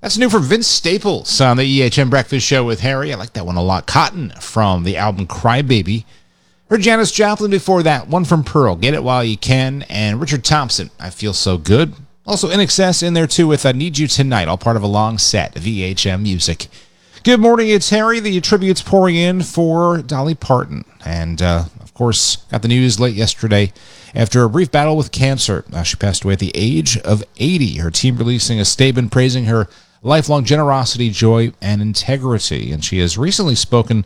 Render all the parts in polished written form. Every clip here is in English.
That's new from Vince Staples on the EHM Breakfast Show with Harry. I like that one a lot. Cotton from the album Crybaby. Heard Janis Joplin before that. One from Pearl, Get It While You Can. And Richard Thompson, I Feel So Good. Also INXS in there too with Need You Tonight, all part of a long set of EHM music. Good morning, it's Harry. The tributes pouring in for Dolly Parton. And, of course, got the news late yesterday. After a brief battle with cancer, she passed away at the age of 80. Her team releasing a statement praising her lifelong generosity, joy, and integrity. And she has recently spoken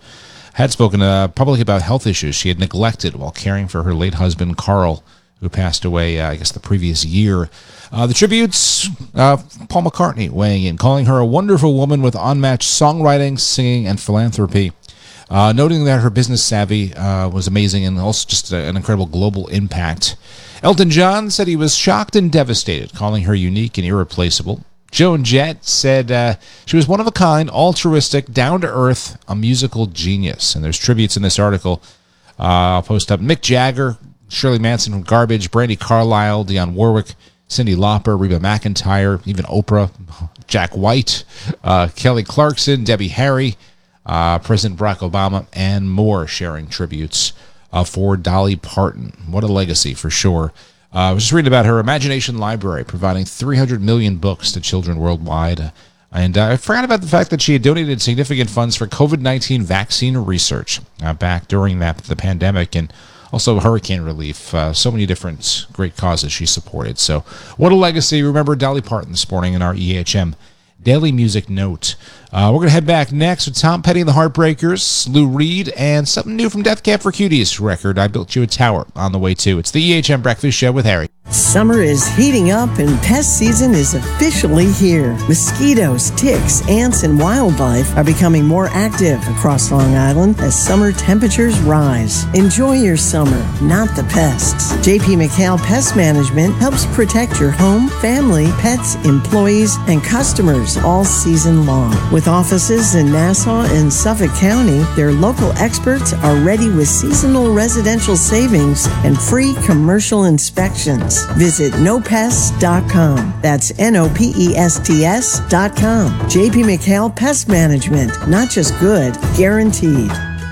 publicly about health issues she had neglected while caring for her late husband, Carl, who passed away, the previous year. The tributes, Paul McCartney weighing in, calling her a wonderful woman with unmatched songwriting, singing, and philanthropy. Noting that her business savvy was amazing and also just an incredible global impact. Elton John said he was shocked and devastated, calling her unique and irreplaceable. Joan Jett said she was one of a kind, altruistic, down-to-earth, a musical genius. And there's tributes in this article. I'll post up Mick Jagger, Shirley Manson from Garbage, Brandi Carlile, Dionne Warwick, Cyndi Lauper, Reba McEntire, even Oprah, Jack White, Kelly Clarkson, Debbie Harry, President Barack Obama, and more sharing tributes for Dolly Parton. What a legacy for sure. I was just reading about her Imagination Library, providing 300 million books to children worldwide. And I forgot about the fact that she had donated significant funds for COVID-19 vaccine research back during the pandemic, and also hurricane relief. So many different great causes she supported. So what a legacy. Remember Dolly Parton this morning in our EHM Daily Music Note. We're going to head back next with Tom Petty and the Heartbreakers, Lou Reed, and something new from Death Cab for Cuties record, I Built You a Tower, on the way too. It's the EHM Breakfast Show with Harry. Summer is heating up and pest season is officially here. Mosquitoes, ticks, ants, and wildlife are becoming more active across Long Island as summer temperatures rise. Enjoy your summer, not the pests. JP McHale Pest Management helps protect your home, family, pets, employees, and customers all season long. With offices in Nassau and Suffolk County, their local experts are ready with seasonal residential savings and free commercial inspections. Visit nopests.com. That's NOPESTS.com. JP McHale Pest Management. Not just good, guaranteed.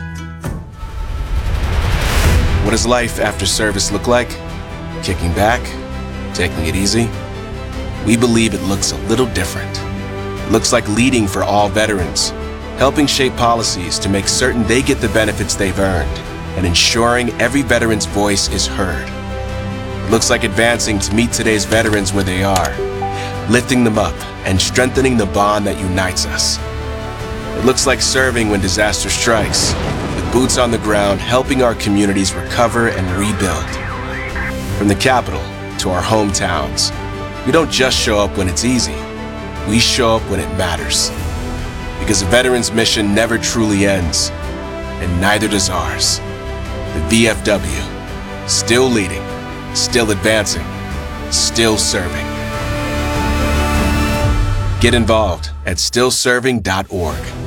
What does life after service look like? Kicking back? Taking it easy? We believe it looks a little different. It looks like leading for all veterans, helping shape policies to make certain they get the benefits they've earned, and ensuring every veteran's voice is heard. It looks like advancing to meet today's veterans where they are, lifting them up and strengthening the bond that unites us. It looks like serving when disaster strikes, with boots on the ground helping our communities recover and rebuild. From the capital to our hometowns, we don't just show up when it's easy, we show up when it matters. Because a veteran's mission never truly ends, and neither does ours. The VFW, still leading, still advancing, still serving. Get involved at stillserving.org.